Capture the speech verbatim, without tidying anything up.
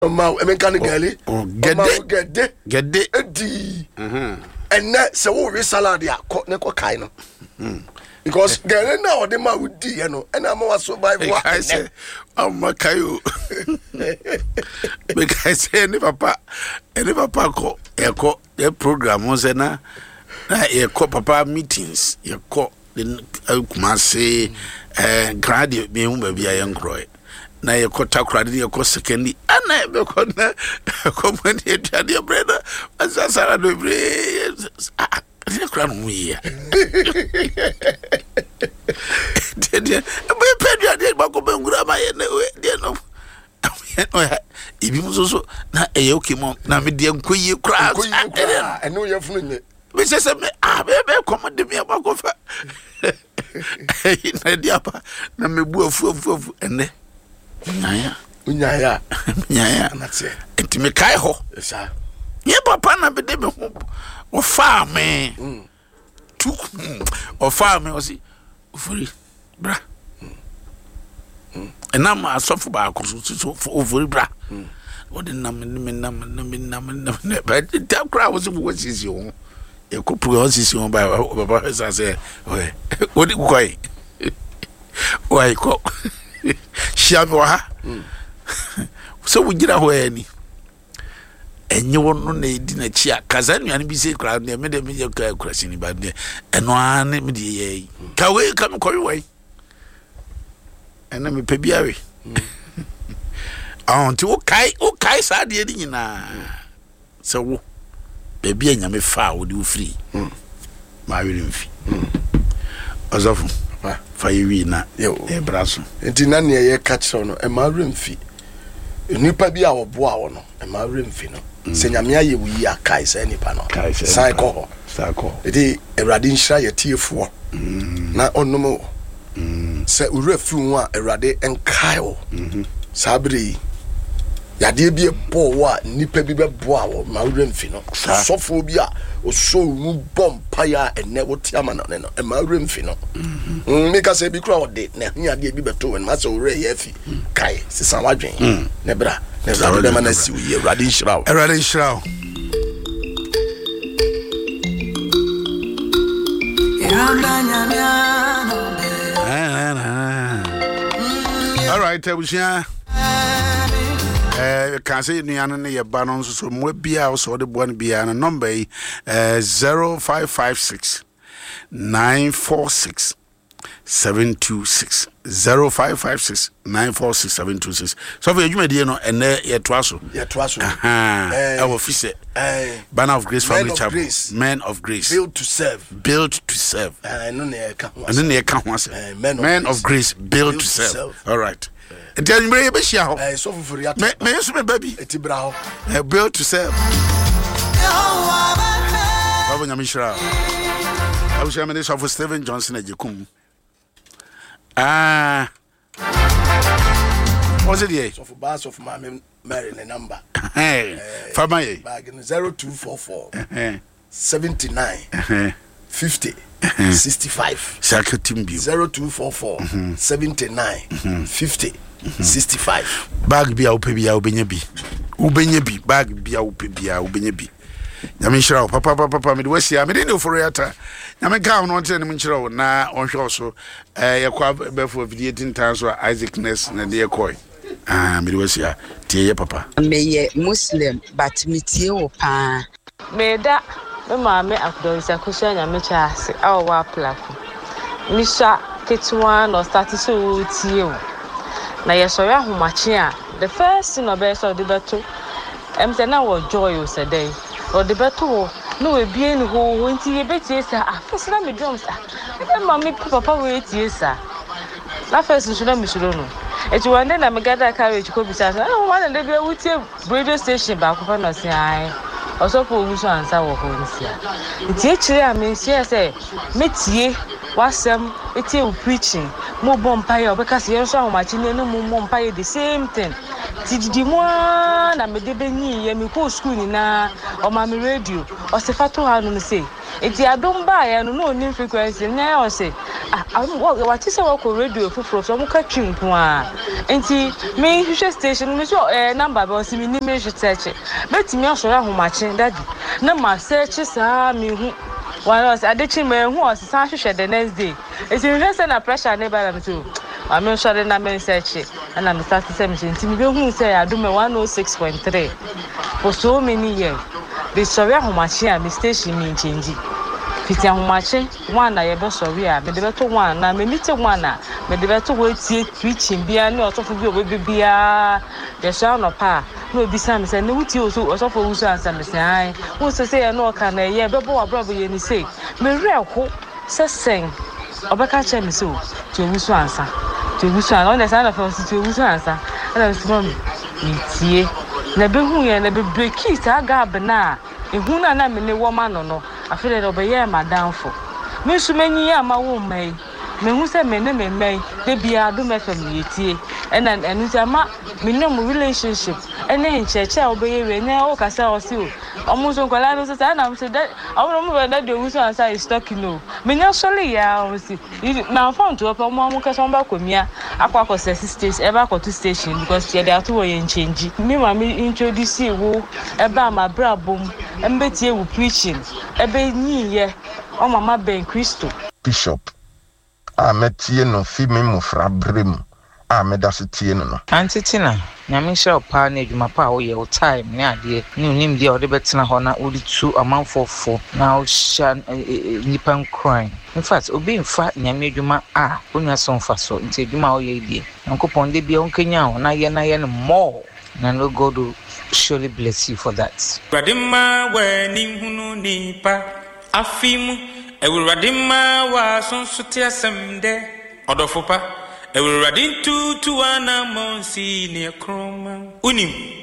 ma emenka ne gali gede gede gede edi mhm enne se wo we salad ya ko ne ko kai no because gali na o de ma wudi ye no ena ma waso bible wa ene amma kayo me kai se ne papa ene papa ko e ko e program on se na na e ko papa meetings e ko den kuma se eh grade me hu ba bia ye nkroe na ye ko takra de ye ko secondly ana be ko na ko mani e dia brother asasara do bre ah ne kra no ya de de be pedia de ba ko be ngura ma ye ne de no ibi musoso na e ye okay mo na me de nkoyi kra eno ye funu nye me se se me ah be be ko mo de me ba ko fa na dia pa na me bu afu afu afu ene nyaya nyaya nyaya natse enti me kai ho sa ye papa na be de me ho o fa me mm tu o fa me o si ofori bra mm enam asofu ba ko so ofori bra mm o de nam me nam nam nam nam ba ta kra wo so wo sisi ho e ko pro sisi ho ba baba sa se oye o di kwai wai ko shiami wa ha so wugira ho ani enye wono na edi na chi akaza nuane bi se kra na me de me ka krasi ni ba de eno ane me de ye ka we ka me ko we ena me pe biawe ah nti o kai o kai sa de ni nyina se wo be bia nya me fa wo de wo free ma we mfi azafu fa yiwi na e braso enti na ne ye catch no e ma remfi nipa bi a wo boa wo no e ma remfi no se nyame aye wo yi akai se nipa no sai ko sai ko edi Ewrade nhira ye tiefo na onomo se urefi hu a Ewrade enkai wo sabri yade bi bo wa nipa bi be boa wo ma remfi no sofo bi a o so mu bompa ya ene wo tiama no no e ma remfi no me ka se bi kura wo de na nya de bi beto en ma se ore ye fi kai se san wadwen ne bra ne bra de ma na si ye Ewrade nhira wo Ewrade nhira wo all right Ebusia eh can say nuano ne ye ba no so mo bia so de bo no bia no number eh zero five five six nine four six seven two six zero five five six nine four six seven two six so for you die no ene ye toaso ye toaso eh our office eh Banner of Grace Family Chapel Men of Grace built to serve built to serve eh no ne ka ho no ne ka ho ase Men of Grace built to serve all right. Enti anymere ye be hia ho eh so fufuri ato me me so me baby eti bra ho eh built to serve Baba nyamishra I was sharing this of Stephen Johnson ejekum ah what's it here so for bus of my Mary the number eh famaye bag zero two four four seventy-nine fifty sixty-five Sakatim bi zero two four four seventy-nine fifty sixty-five bag bia opebia obenya bi obenya bi bag bia opebia obenya bi nyame shira papa papa papa me de wasia me de no for yata nyame ga no onte ne mnchira na onhwe so eh yakwa befo video tintan so Isaac Ness na de yakoi ah me de wasia tie ye papa me ye Muslim but me tie wo pa me da me ma me akdo isa kusha nyame cha ase awo wa plako mi sha ketwa no start so tie wo na ye so ya homache a the first thing obe so de beto em say na wo joy o say dey o de beto no we bie ni ho ho nti ye betie sa afesina me drums ah e ma me papa we tie sa na first nso na me suro no eti wande na me gada carriage ko bisa na o ma na de be wutie radio station ba ko fa no say ai oso po oguso ansa wo ho nsia nti e kire a me nsia say metie wasem etie u preaching mo bompa ya obeka se yenso ahomachi ne no mo bompa ya the same thing ti didi mo na me de benyi ye me ko school ni na o ma me radio o se fa to ha no say enti adom ba ya no no ni frequency na o say ah what is our radio fufuro so mo ka twinko a enti me hwehwe station me so eh number ba o se me ni me hwehwe search betimi asoro ahomache daddy na ma search sa me hu one was adechi me hu o se san hwehwe the next day enti hwehwe say na pressure na ba na me so I'm not sure na me search and I'm starting to say enti me be hu say adom one oh six point three for so many years the sorry ahomache a me station me change fiti ahomache one na ye be sorry a me de beto one na me meet one na me de beto we tie preaching bia ne osofo bi obi bia ye sha no pa no bi sam say ne wuti oso osofo wuso answer me say ai wo so say ye no ka na ye be bo abrobo ye ni say me reko se sen obeka che me so to wuso answer to wuso an on the side of us to wuso answer and so me tie na be hu ye na be break it aga bna ehu na na me ne wo ma no no afere do be ye madam fo me su manyi ya ma wo mai me hu se me ne me mai de bia do me fam yetie and and enu se ma me no mu relationship ene ncheche obeye we ne o kasa o si o omo so kwala no so say na me say that omo mo be that de wu so answer is talking no me nya sole ya o si na phone to opo mo mo kasa mba komia akwa ko six station e ba ko two station because ye dey ato wo ye change me ma me introduce wo e ba ma brabom embetie wo preaching ebe nyi ye o mama ben Christo Bishop a metie no fi me mufra brem a medase tie no no antitina nyame sha opa na adwuma pa wo ye o time ne ade ne unim dia o de betena ho na odi tu amanfofo na o sha nipan crime in fact obi mfa nyame adwuma a onya so mfa so nti adwuma o ye die nkopon de bia onkanya ho na ye na ye no more na no God will surely bless you for that. Radima we ni hunu nipa afimu ewuradima wa sonsote asemde odofopa ewuradin tu tu ana monsi ne kroma unim